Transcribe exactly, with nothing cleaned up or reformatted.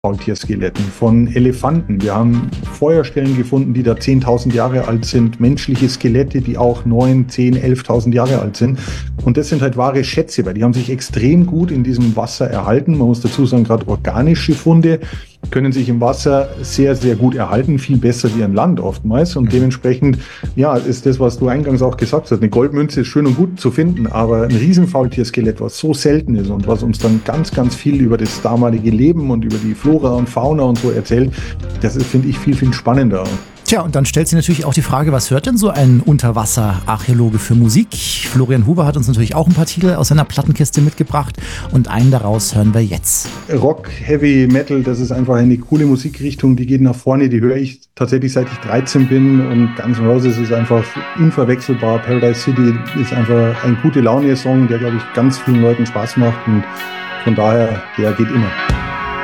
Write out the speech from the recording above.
Faultierskeletten, von Elefanten. Wir haben Feuerstellen gefunden, die da zehntausend Jahre alt sind, menschliche Skelette, die auch neun, zehn, elftausend Jahre alt sind. Und das sind halt wahre Schätze, weil die haben sich extrem gut in diesem Wasser erhalten. Man muss dazu sagen, gerade organische Funde können sich im Wasser sehr, sehr gut erhalten, viel besser wie an Land oftmals. Und dementsprechend, ja, ist das, was du eingangs auch gesagt hast, eine Goldmünze ist schön und gut zu finden, aber ein Riesenfaultierskelett, was so selten ist und was uns dann ganz, ganz viel über das damalige Leben und über die Flora und Fauna und so erzählt, das ist, finde ich, viel, viel spannender. Tja, und dann stellt sich natürlich auch die Frage, was hört denn so ein Unterwasser-Archäologe für Musik? Florian Huber hat uns natürlich auch ein paar Titel aus seiner Plattenkiste mitgebracht und einen daraus hören wir jetzt. Rock, Heavy Metal, das ist einfach eine coole Musikrichtung, die geht nach vorne, die höre ich tatsächlich seit ich dreizehn bin und Guns N' Roses ist einfach unverwechselbar. Paradise City ist einfach ein gute Laune-Song, der, glaube ich, ganz vielen Leuten Spaß macht und von daher, der geht immer.